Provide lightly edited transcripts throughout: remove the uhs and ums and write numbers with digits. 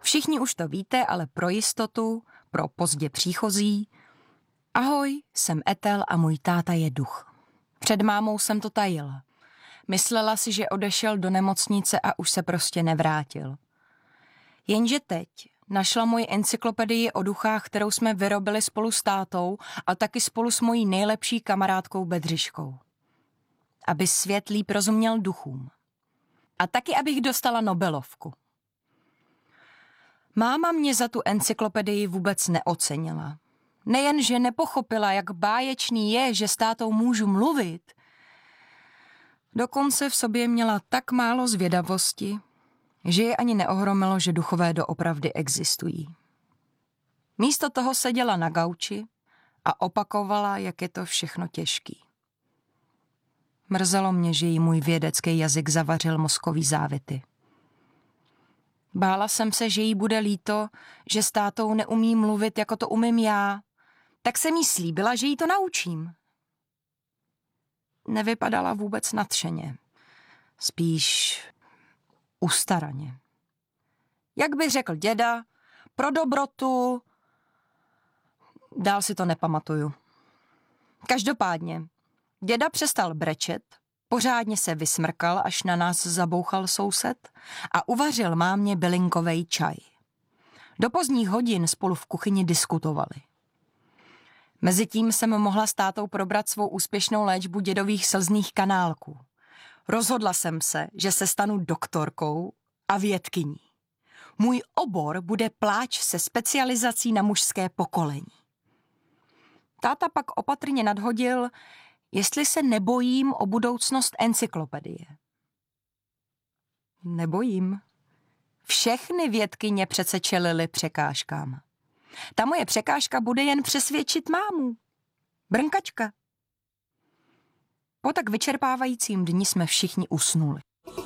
Všichni už to víte, ale pro jistotu, pro pozdě příchozí. Ahoj, jsem Ethel a můj táta je duch. Před mámou jsem to tajila. Myslela si, že odešel do nemocnice a už se prostě nevrátil. Jenže teď našla moji encyklopedii o duchách, kterou jsme vyrobili spolu s tátou a taky spolu s mojí nejlepší kamarádkou Bedřiškou. Aby svět líp rozuměl duchům. A taky, abych dostala Nobelovku. Máma mě za tu encyklopedii vůbec neocenila. Nejen, že nepochopila, jak báječný je, že s tátou můžu mluvit, dokonce v sobě měla tak málo zvědavosti, že je ani neohromilo, že duchové doopravdy existují. Místo toho seděla na gauči a opakovala, jak je to všechno těžký. Mrzelo mě, že jí můj vědecký jazyk zavařil mozkový závity. Bála jsem se, že jí bude líto, že s tátou neumí mluvit, jako to umím já, tak jsem jí slíbila, že jí to naučím. Nevypadala vůbec nadšeně, spíš ustaraně. Jak by řekl děda, pro dobrotu, dál si to nepamatuju. Každopádně, děda přestal brečet, pořádně se vysmrkal, až na nás zabouchal soused a uvařil mámě bylinkovej čaj. Do pozdních hodin spolu v kuchyni diskutovali. Mezitím jsem mohla s tátou probrat svou úspěšnou léčbu dědových slzných kanálků. Rozhodla jsem se, že se stanu doktorkou a vědkyní. Můj obor bude pláč se specializací na mužské pokolení. Táta pak opatrně nadhodil, jestli se nebojím o budoucnost encyklopedie. Nebojím. Všechny vědkyně přece čelily překážkám. Ta moje překážka bude jen přesvědčit mámu. Brnkačka. Po tak vyčerpávajícím dni jsme všichni usnuli.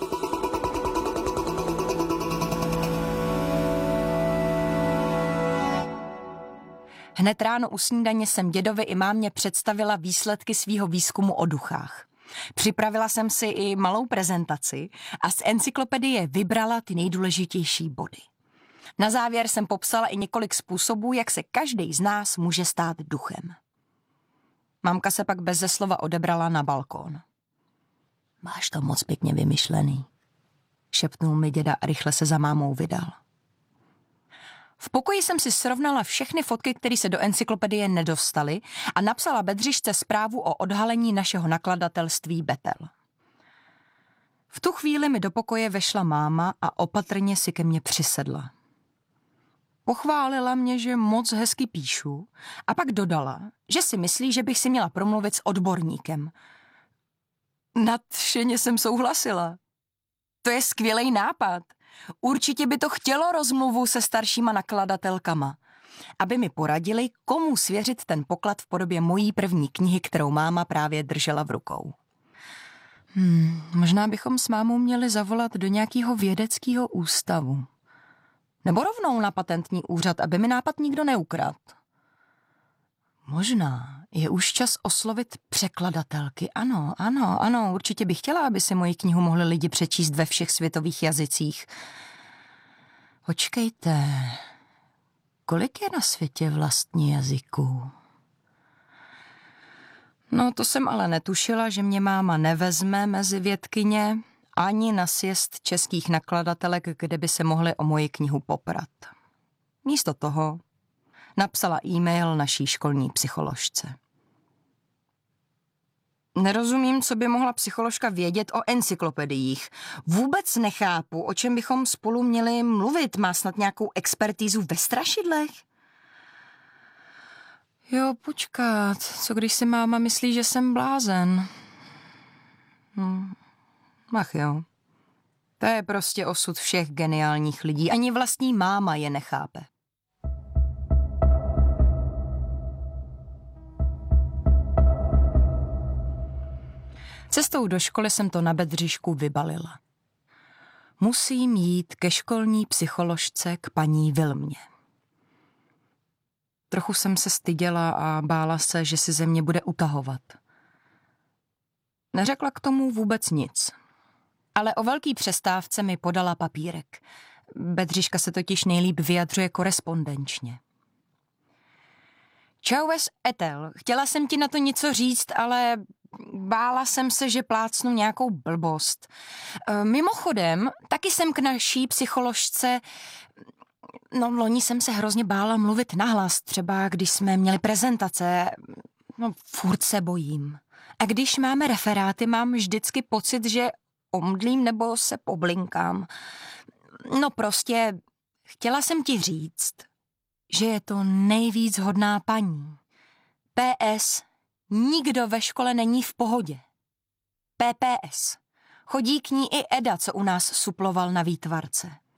Hned ráno u snídaně jsem dědovi i mámě představila výsledky svýho výzkumu o duchách. Připravila jsem si i malou prezentaci a z encyklopedie vybrala ty nejdůležitější body. Na závěr jsem popsala i několik způsobů, jak se každý z nás může stát duchem. Mamka se pak beze slova odebrala na balkón. Máš to moc pěkně vymyšlený, šepnul mi děda a rychle se za mámou vydal. V pokoji jsem si srovnala všechny fotky, které se do encyklopedie nedostaly a napsala Bedřišce zprávu o odhalení našeho nakladatelství Betel. V tu chvíli mi do pokoje vešla máma a opatrně si ke mně přisedla. Pochválila mě, že moc hezky píšu a pak dodala, že si myslí, že bych si měla promluvit s odborníkem. Nadšeně jsem souhlasila. To je skvělej nápad. Určitě by to chtělo rozmluvu se staršíma nakladatelkama, aby mi poradili, komu svěřit ten poklad v podobě mojí první knihy, kterou máma právě držela v rukou. Možná bychom s mámou měli zavolat do nějakého vědeckého ústavu. Nebo rovnou na patentní úřad, aby mi nápad nikdo neukradl. Možná je už čas oslovit překladatelky. Ano, určitě bych chtěla, aby si moji knihu mohli lidi přečíst ve všech světových jazycích. Počkejte, kolik je na světě vlastně jazyků? No, to jsem ale netušila, že mě máma nevezme mezi vědkyně ani na sjezd českých nakladatelek, kde by se mohli o moji knihu poprat. Místo toho napsala e-mail naší školní psycholožce. Nerozumím, co by mohla psycholožka vědět o encyklopediích. Vůbec nechápu, o čem bychom spolu měli mluvit. Má snad nějakou expertízu ve strašidlech? Jo, počkat, co když si máma myslí, že jsem blázen? Ach jo, to je prostě osud všech geniálních lidí. Ani vlastní máma je nechápe. Cestou do školy jsem to na Bedřišku vybalila. Musím jít ke školní psycholožce k paní Vilmě. Trochu jsem se styděla a bála se, že si ze mě bude utahovat. Neřekla k tomu vůbec nic. Ale o velký přestávce mi podala papírek. Bedřiška se totiž nejlíp vyjadřuje korespondenčně. Čauves Etel, chtěla jsem ti na to něco říct, ale bála jsem se, že plácnu nějakou blbost. Mimochodem, taky jsem k naší psycholožce... No, loni jsem se hrozně bála mluvit nahlas, třeba když jsme měli prezentace. No, furt se bojím. A když máme referáty, mám vždycky pocit, že omdlím nebo se poblinkám. No prostě, chtěla jsem ti říct, že je to nejvíc hodná paní. PS. Nikdo ve škole není v pohodě. PPS. Chodí k ní i Eda, co u nás suploval na výtvarce.